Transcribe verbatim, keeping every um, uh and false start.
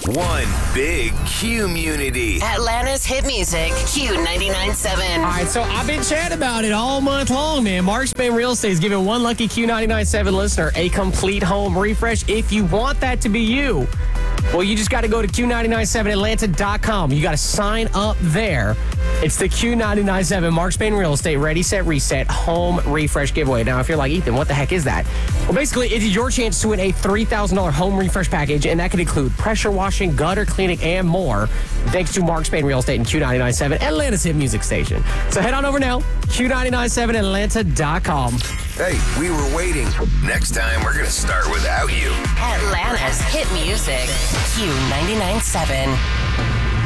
One big community. Atlanta's hit music, Q ninety-nine point seven. All right, so I've been chatting about it all month long, man. Mark Spain Real Estate is giving one lucky Q ninety-nine point seven listener a complete home refresh. If you want that to be you, well, you just got to go to Q nine nine seven Atlanta dot com. You got to sign up there. It's the Q ninety-nine point seven Mark Spain Real Estate Ready, Set, Reset Home Refresh Giveaway. Now, if you're like, Ethan, what the heck is that? Well, basically, it is your chance to win a three thousand dollars home refresh package, and that could include pressure washing, gutter cleaning, and more, thanks to Mark Spain Real Estate and Q ninety-nine point seven, Atlanta's hit music station. So head on over now, Q nine nine seven Atlanta dot com. Hey, we were waiting. Next time, we're going to start without you. Atlanta's hit music, Q ninety-nine point seven.